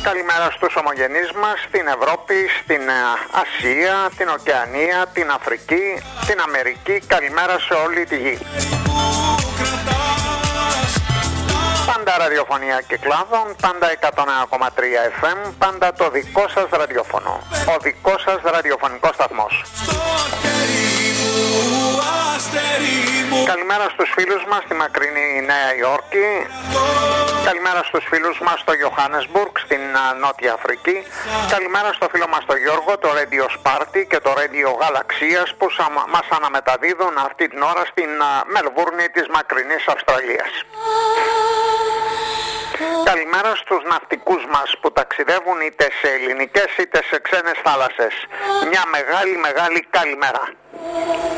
Καλημέρα στους ομογενείς μας στην Ευρώπη, στην Ασία, την Οκεανία, την Αφρική, την Αμερική. Καλημέρα σε όλη τη γη. Πάντα ραδιοφωνία Κυκλάδων, πάντα 101,3 FM, πάντα το δικό σας ραδιόφωνο. Ο δικός σας ραδιοφωνικός σταθμός. Καλημέρα στους φίλους μας στη μακρινή Νέα Υόρκη. Καλημέρα στους φίλους μας στο Johannesburg, στην Νότια Αφρική. Καλημέρα στο φίλο μας το Γιώργο, το Radio Sparty και το Radio Γαλαξίας που μας αναμεταδίδουν αυτή την ώρα στην Μελβούρνη της μακρινής Αυστραλίας. Καλημέρα στους ναυτικούς μας που ταξιδεύουν είτε σε ελληνικές είτε σε ξένες θάλασσες. Μια μεγάλη καλημέρα.